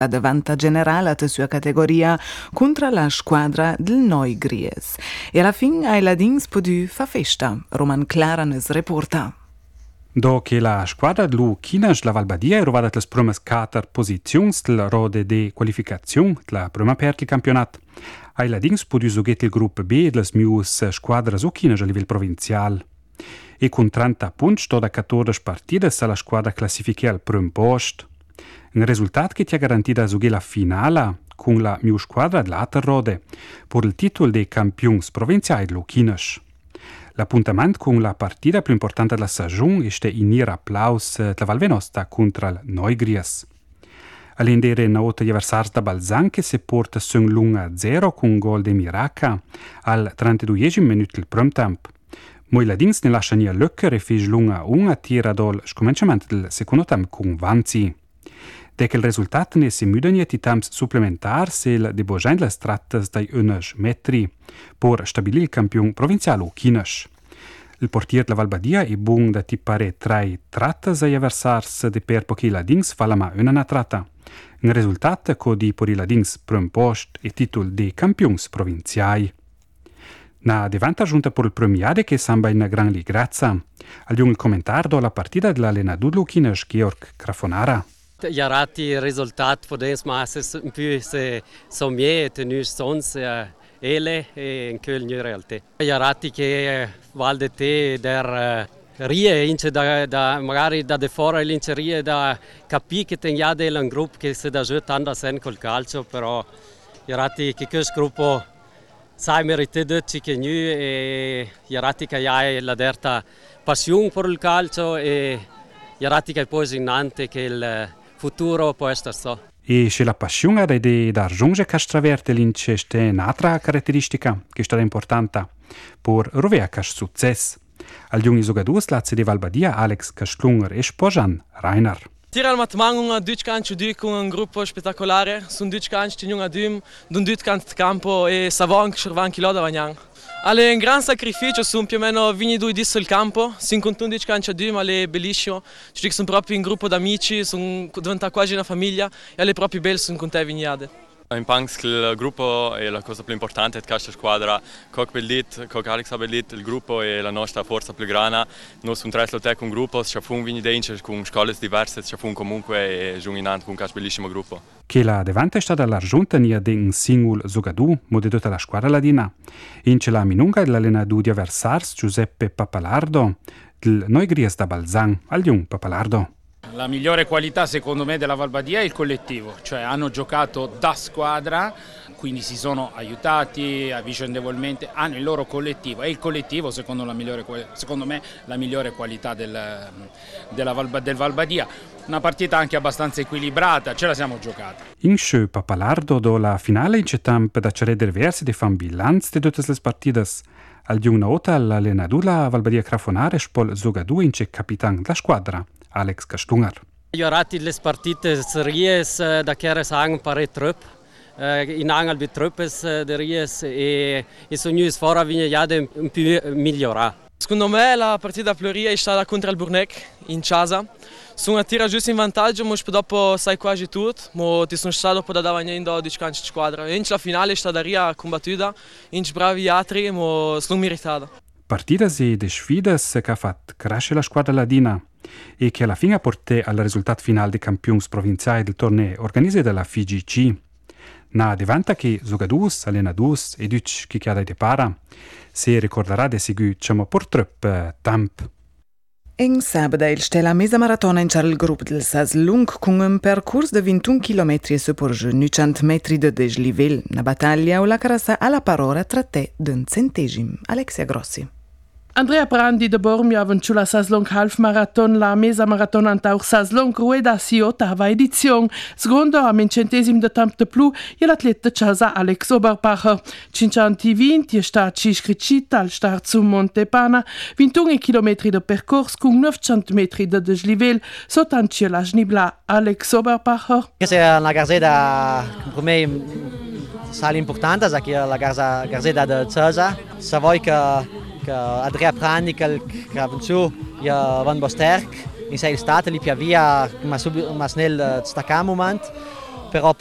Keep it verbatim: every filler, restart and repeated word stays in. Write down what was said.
davanti generale alla sua categoria contro la squadra del Neugries. E alla fine ai ladins potuto fa festa. Roman Claranes reporta. Do che la squadra dlu Chinas la Valbadia è rovata le prime quattro posizioni del rode di qualificazione la prima per il campionato. Ai ladins potuto giocare il gruppo B delle mius squadre su Chinas a livello provinciale. E con trenta punti da quattordici partite la squadra classifica al primo posto. Un risultato che ti ha garantito a la finale con la mia squadra dell'altra rode per il titolo dei campioni provinciali dlu Chinas. L'appuntamento con la partita più importante della stagione è in ir applaus della Valvenosta contro il Neugries. All'indere nota gli avversari da Balzan che si porta su l'uno a zero con un gol di Miraca al trentaduesimo minuto del primo tempo. Moi ladins ne lasciano a Löcker e fece l'uno a uno a tira dal scominciamento del secondo tempo con Vanzi. Da che il risultato ne si mudano i tempi supplementari se il deboggiano le stratte dai undici metri per stabilire il campione provinciale Chinas. Il portiere della Valbadia è buon da tippare tre tratte agli avversari di per pochi ladins fa la ma una tratta. Un risultato che di per i ladins primo posto e titolo di campioni provinciali. Na davanti giunta per il premiade che samba in gran ligrazza. Al il commentario della partita dell'allenatore Chinas Georg Krafonara. Jarati il risultato potesse essere un po' se sommier e tenu sons ele e in quel in realtà. Jarati che valde te der rie ince da, da magari da de fora l'incerie da capì che tenia del gruppo che si da giù tanda sen col calcio però Jarati che questo gruppo sai merite de che nu e Jarati che hai la derta passione per il calcio e Jarati che poi innante che il futuro può essere so. E se la passione è di dar giunge che straverte l'ince è un'altra caratteristica che è importante per rovere questo successo. Al giungi giocatori la C D Valbadia Alex Kastlunger e Spojan Rainer. Tira al matmang un due canci di con un gruppo spettacolare, sono due canci di un adum, d'un due canci campo e savon schervan chilo da vagnan. Alle un gran sacrificio, sono più o meno vini due di sul campo, si incontrano due canci di ma è bellissimo. Ci sono proprio un gruppo d'amici, sono diventati quasi una famiglia e alle proprio belle sono con te vignade. In Punks il gruppo è la cosa più importante di questa squadra. Con Bellit, con Alex Bellit, il gruppo è la nostra forza più grande. Noi siamo tre slotte con un gruppo, ci abbiamo vini dentro con scuole diverse, ci abbiamo comunque giunginato con questo bellissimo gruppo. Che la davanti è stata l'argiuntania di un singolo giocatore, modesto dalla squadra ladina. In ce la minunga dell'allenatore di avversars Giuseppe Papalardo, del Neugries da Balzan, al Jung Papalardo. La migliore qualità secondo me della Valbadia è il collettivo, cioè hanno giocato da squadra, quindi si sono aiutati vicendevolmente, hanno il loro collettivo e il collettivo secondo, la migliore, secondo me la migliore qualità del, della Valba, del Valbadia. Una partita anche abbastanza equilibrata, ce la siamo giocata. In Schö Papalardo do la finale in Cetamp da cereder versi di fan bilanz di tutte le partite. Al di una nota l'allenatore la Valbadia Krafonare spol Zogadu in ce capitan della squadra. Alex Kastlunger. Jarati le partite series da chiare sang pare trop. In angel bi tropes de ries e e sognu sfora vigne ja de un più migliora. Secondo me la partita più ria è stata contro il Burnec in casa. Sono a tira giusto in vantaggio, ma dopo sai quasi tutto, ma ti sono stato dopo da davanti in dodici canci di squadra. In la finale è stata ria combattuta, in bravi altri, ma sono meritata. Partita e de sfidas che ha fatto crescere la squadra ladina e che alla fine ha portato al risultato finale dei campioni provinciali del torneo organizzato dalla F G C. Na davanti che giocatori, allenatori e tutti che chiede di para si ricorderà di seguire diciamo purtroppo tempo. In sabato il stella mesa maratona in il gruppo del Sas Lung con un percorso di ventuno chilometri e supporge novecento metri di deslivello. Una battaglia o la carassa alla parola tra te d'un centesimo. Alexia Grossi. Andrea Brandi de Bormia la Saslong Half Marathon, la mesa maratona antaur Saslong rueda si ottava edizione. Secondo a centesimo de tempo de plu e l'atleta casa Alex Oberbacher. cinquecentoventi è stata iscritta al start su Montepana, ventuno chilometri de percorso con novecento metri de deslivello, sottanci la Schnibla Alex Oberbacher. Questa è una gazzetta per me sale importante, perché è la gazzetta di Cesa. Se vuoi che che Andrea Brandi che ha vinto ja van Bosterk in sei stati lì più via ma sub ma snel staccare moment però